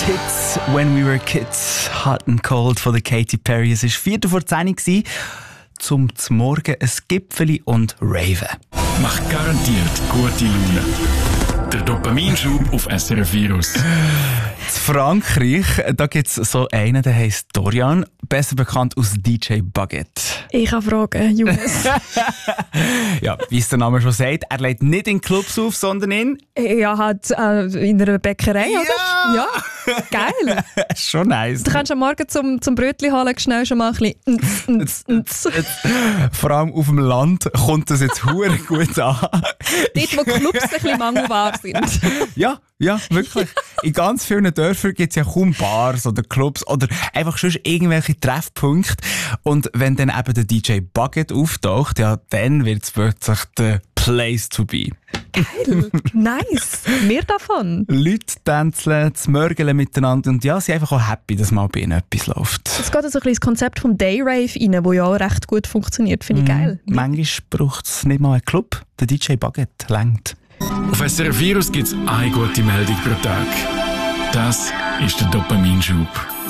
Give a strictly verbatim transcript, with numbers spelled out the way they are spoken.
Greatest Hits When We Were Kids, Hot and Cold von der Katy Perry. Es war Viertel vor zehn Uhr, zum Morgen ein Gipfeli und Raven. Macht garantiert gute Laune. Der Dopaminschub auf S R F Virus. In Frankreich, da gibt es so einen, der heisst Dorian, besser bekannt als D J Baguette. Ich habe Fragen, Jungs. Ja, wie es der Name schon sagt, er legt nicht in Clubs auf, sondern in... Ja, halt äh, in einer Bäckerei, Ja! oder? Ja, geil. Schon nice. Du kannst am Morgen zum, zum Brötchen holen, schnell schon mal ein bisschen... Nz, nz, nz. Vor allem auf dem Land kommt das jetzt hure gut an. Dort, wo Clubs ein bisschen mangelbar sind. Ja, ja, wirklich. In ganz vielen Dörfern gibt es ja kaum Bars oder Clubs oder einfach schon irgendwelche Treffpunkte. Und wenn dann eben der D J Baguette auftaucht, ja, dann wird es plötzlich der Place to be. Geil, nice. Mehr davon. Leute tanzen, mörgeln miteinander und ja, sie sind einfach auch happy, dass mal bei ihnen etwas läuft. Es geht also ein bisschen ins Konzept vom Dayrave rein, das ja auch recht gut funktioniert. Finde ich Mm, geil. manchmal braucht es nicht mal einen Club. Der D J Baguette längt. Auf S R F Virus gibt es eine gute Meldung pro Tag. Das ist der Dopaminschub.